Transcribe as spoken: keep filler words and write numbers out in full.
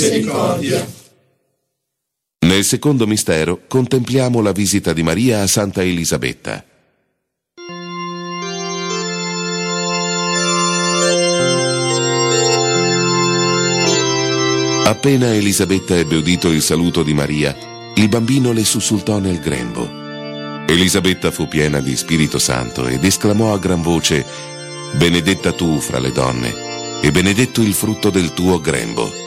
misericordia. Nel secondo mistero contempliamo la visita di Maria a Santa Elisabetta. Appena Elisabetta ebbe udito il saluto di Maria, il bambino le sussultò nel grembo. Elisabetta fu piena di Spirito Santo ed esclamò a gran voce: «Benedetta tu fra le donne, e benedetto il frutto del tuo grembo».